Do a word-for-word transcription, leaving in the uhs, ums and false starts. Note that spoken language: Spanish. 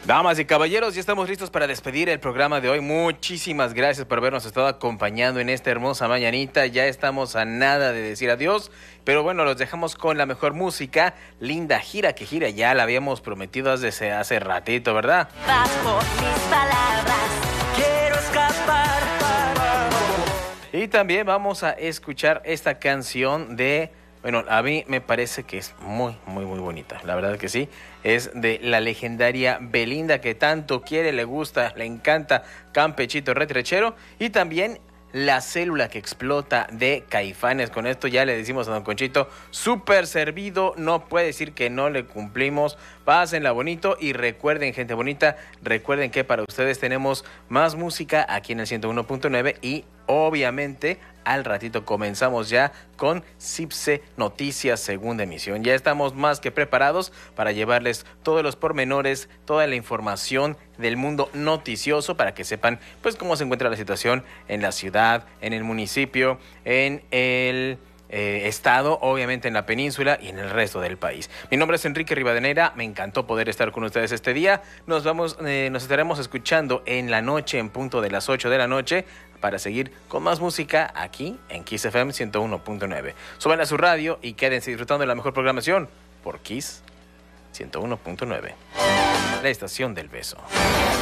Damas y caballeros, ya estamos listos para despedir el programa de hoy. Muchísimas gracias por habernos estado acompañando en esta hermosa mañanita. Ya estamos a nada de decir adiós, pero bueno, los dejamos con la mejor música. Linda gira que gira, ya la habíamos prometido desde hace ratito, ¿verdad? Bajo mis palabras, quiero escapar. Y también vamos a escuchar esta canción de... Bueno, a mí me parece que es muy, muy, muy bonita. La verdad que sí. Es de la legendaria Belinda, que tanto quiere, le gusta, le encanta Campechito Retrechero. Y también La Célula que Explota de Caifanes. Con esto ya le decimos a don Conchito, súper servido. No puede decir que no le cumplimos. Pásenla bonito y recuerden, gente bonita, recuerden que para ustedes tenemos más música aquí en el ciento uno punto nueve y obviamente al ratito comenzamos ya con CIPSE Noticias segunda emisión. Ya estamos más que preparados para llevarles todos los pormenores, toda la información del mundo noticioso para que sepan pues cómo se encuentra la situación en la ciudad, en el municipio, en el eh, estado, obviamente en la península y en el resto del país. Mi nombre es Enrique Rivadeneira, me encantó poder estar con ustedes este día. Nos vamos, eh, nos estaremos escuchando en la noche en punto de las ocho de la noche para seguir con más música aquí en Kiss F M ciento uno punto nueve. Suban a su radio y quédense disfrutando de la mejor programación por Kiss ciento uno punto nueve, la estación del beso.